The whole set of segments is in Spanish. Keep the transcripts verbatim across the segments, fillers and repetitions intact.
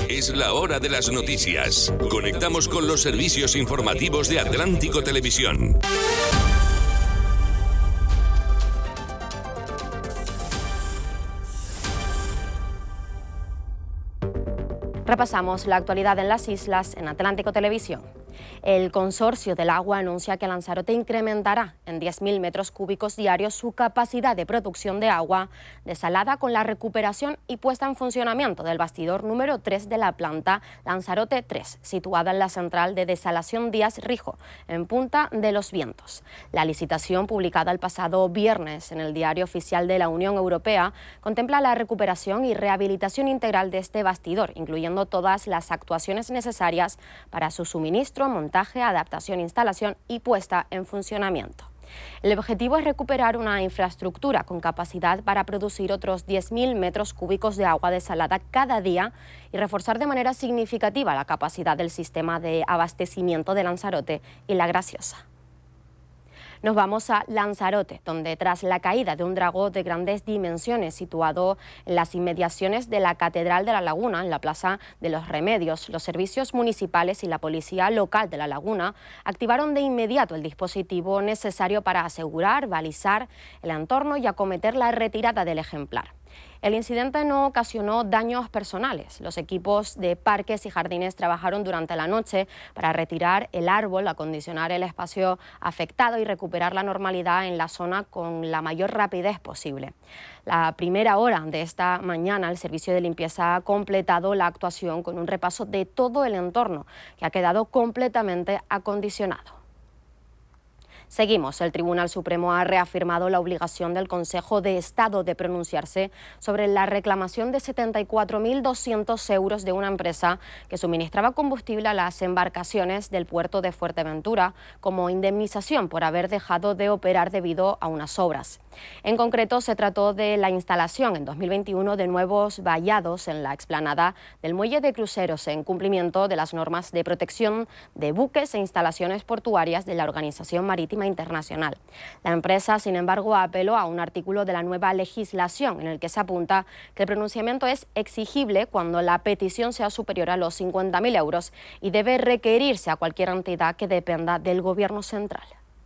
Es la hora de las noticias. Conectamos con los servicios informativos de Atlántico Televisión. Repasamos la actualidad en las islas en Atlántico Televisión. El Consorcio del Agua anuncia que Lanzarote incrementará en diez mil metros cúbicos diarios su capacidad de producción de agua desalada con la recuperación y puesta en funcionamiento del bastidor número tres de la planta Lanzarote tres, situada en la central de desalación Díaz Rijo, en Punta de los Vientos. La licitación, publicada el pasado viernes en el Diario Oficial de la Unión Europea, contempla la recuperación y rehabilitación integral de este bastidor, incluyendo todas las actuaciones necesarias para su suministro, montaje, adaptación, instalación y puesta en funcionamiento. El objetivo es recuperar una infraestructura con capacidad para producir otros diez mil metros cúbicos de agua desalada cada día y reforzar de manera significativa la capacidad del sistema de abastecimiento de Lanzarote y La Graciosa. Nos vamos a Lanzarote, donde tras la caída de un dragón de grandes dimensiones situado en las inmediaciones de la Catedral de la Laguna, en la Plaza de los Remedios, los servicios municipales y la policía local de la Laguna activaron de inmediato el dispositivo necesario para asegurar, balizar el entorno y acometer la retirada del ejemplar. El incidente no ocasionó daños personales. Los equipos de parques y jardines trabajaron durante la noche para retirar el árbol, acondicionar el espacio afectado y recuperar la normalidad en la zona con la mayor rapidez posible. La primera hora de esta mañana, el servicio de limpieza ha completado la actuación con un repaso de todo el entorno, que ha quedado completamente acondicionado. Seguimos. El Tribunal Supremo ha reafirmado la obligación del Consejo de Estado de pronunciarse sobre la reclamación de setenta y cuatro mil doscientos euros de una empresa que suministraba combustible a las embarcaciones del puerto de Fuerteventura como indemnización por haber dejado de operar debido a unas obras. En concreto, se trató de la instalación en dos mil veintiuno de nuevos vallados en la explanada del muelle de cruceros en cumplimiento de las normas de protección de buques e instalaciones portuarias de la Organización Marítima Internacional. La empresa, sin embargo, apeló a un artículo de la nueva legislación en el que se apunta que el pronunciamiento es exigible cuando la petición sea superior a los cincuenta mil euros y debe requerirse a cualquier entidad que dependa del Gobierno central.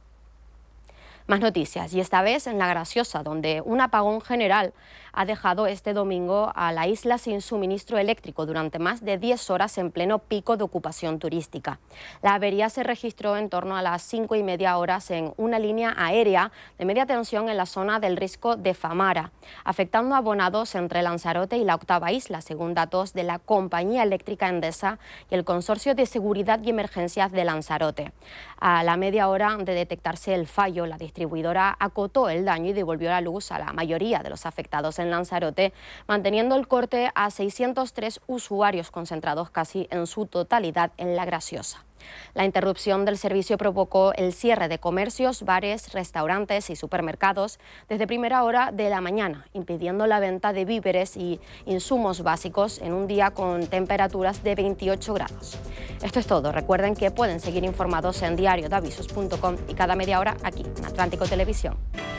Más noticias, y esta vez en La Graciosa, donde un apagón general ha dejado este domingo a la isla sin suministro eléctrico durante más de diez horas en pleno pico de ocupación turística. La avería se registró en torno a las cinco y media horas en una línea aérea de media tensión en la zona del Risco de Famara, afectando a abonados entre Lanzarote y la octava isla, según datos de la Compañía Eléctrica Endesa y el Consorcio de Seguridad y Emergencias de Lanzarote. A la media hora de detectarse el fallo, la distribuidora acotó el daño y devolvió la luz a la mayoría de los afectados en Lanzarote, manteniendo el corte a seiscientos tres usuarios concentrados casi en su totalidad en La Graciosa. La interrupción del servicio provocó el cierre de comercios, bares, restaurantes y supermercados desde primera hora de la mañana, impidiendo la venta de víveres y insumos básicos en un día con temperaturas de veintiocho grados. Esto es todo. Recuerden que pueden seguir informados en diario de avisos punto com y cada media hora aquí en Atlántico Televisión.